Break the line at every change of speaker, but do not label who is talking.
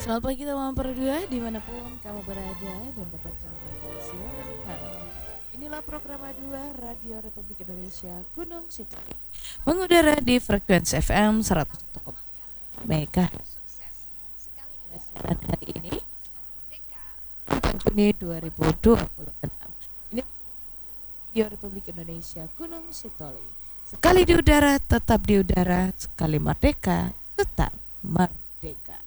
Selamat pagi teman berdua dimanapun kamu berada dan dapat mendengarkan siaran kami. Inilah program A2 Radio Republik Indonesia Gunung Sitoli, mengudara di frekuensi FM 101,4 MHz. Siaran hari ini 4 Juni 2026. Ini Radio Republik Indonesia Gunung Sitoli. Sekali di udara, tetap di udara. Sekali merdeka, tetap merdeka.